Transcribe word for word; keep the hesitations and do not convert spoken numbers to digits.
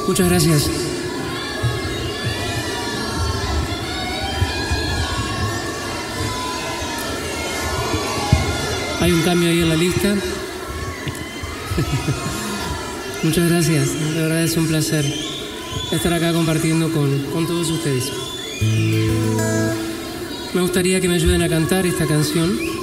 Muchas gracias. Hay un cambio ahí en la lista. Muchas gracias. De verdad es un placer estar acá compartiendo con, con todos ustedes. Me gustaría que me ayuden a cantar esta canción.